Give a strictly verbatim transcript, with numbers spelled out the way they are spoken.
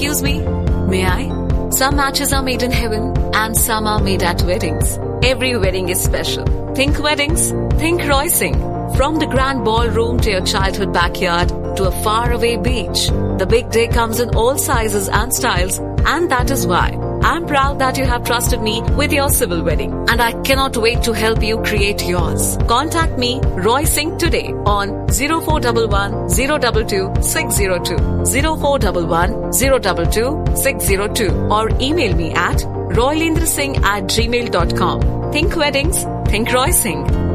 Excuse me, may I? Some matches are made in heaven and some are made at weddings. Every wedding is special. Think weddings, think Roysing. From the grand ballroom to your childhood backyard to a faraway beach, the big day comes in all sizes and styles, and that is why I'm proud that you have trusted me with your civil wedding, and I cannot wait to help you create yours. Contact me, Roy Singh, today on zero four one one, zero two two, six zero two, zero four one one, zero two two, six zero two, or email me at roylendrasingh at gmail dot com. Think weddings, think Roy Singh.